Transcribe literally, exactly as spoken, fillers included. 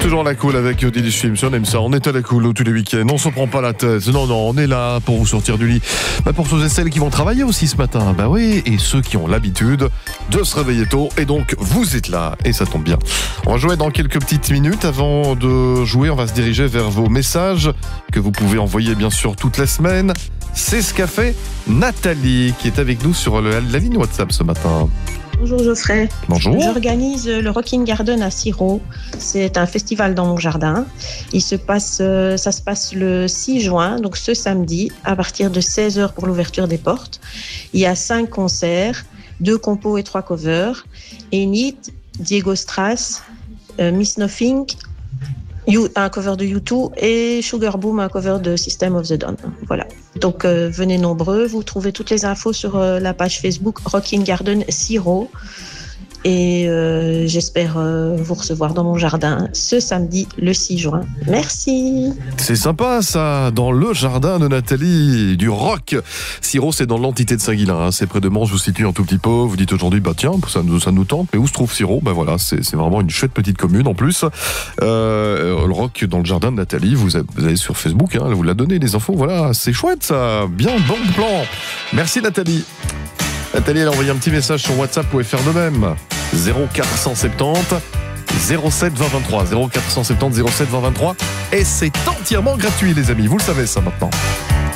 Toujours à la cool avec Dilly Film, on aime ça, on est à la cool tous les week-ends, on se prend pas la tête, non non, on est là pour vous sortir du lit, bah, pour ceux et celles qui vont travailler aussi ce matin, bah oui, et ceux qui ont l'habitude de se réveiller tôt, et donc vous êtes là, et ça tombe bien. On va jouer dans quelques petites minutes. Avant de jouer, on va se diriger vers vos messages que vous pouvez envoyer bien sûr toute la semaine. C'est ce qu'a fait Nathalie qui est avec nous sur la, la ligne WhatsApp ce matin. Bonjour Geoffrey. Bonjour. J'organise le Rocking Garden à Siro. C'est un festival dans mon jardin. Il se passe, ça se passe le six juin, donc ce samedi, à partir de seize heures pour l'ouverture des portes. Il y a cinq concerts, deux compos et trois covers. Enid, Diego Strass, euh, Miss Nothing, You, un cover de U deux et Sugar Boom, un cover de System of the Down. Voilà. Donc euh, venez nombreux. Vous trouvez toutes les infos sur euh, la page Facebook Rocking Garden Siro. Et euh, j'espère euh, vous recevoir dans mon jardin ce samedi, le six juin. Merci. C'est sympa ça, dans le jardin de Nathalie, du rock. Siro, c'est dans l'entité de Saint-Guilain, hein. C'est près de Mans, je vous situe un tout petit peu. Vous dites aujourd'hui, bah tiens, ça nous, ça nous tente, mais où se trouve Siro? Bah voilà, c'est, c'est vraiment une chouette petite commune en plus. Euh, le rock dans le jardin de Nathalie, vous, avez, vous allez sur Facebook, hein, elle vous l'a donné les infos, voilà, c'est chouette ça, bien, bon plan. Merci Nathalie. Nathalie, elle a envoyé un petit message sur WhatsApp, vous pouvez faire de même. zéro quatre cent soixante-dix zéro sept vingt vingt-trois zéro quatre cent soixante-dix zéro sept vingt vingt-trois et c'est entièrement gratuit les amis, vous le savez ça maintenant.